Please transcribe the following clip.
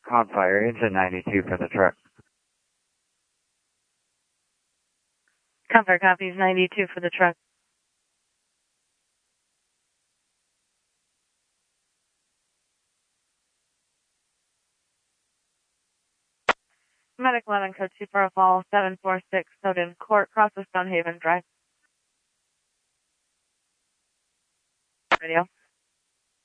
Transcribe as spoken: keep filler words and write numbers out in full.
On fire, engine ninety-two for the truck. Comfort copies ninety-two for the truck. Medic eleven, code two for a fall, seven four six, Snowden Court, cross of Stonehaven Drive. Radio.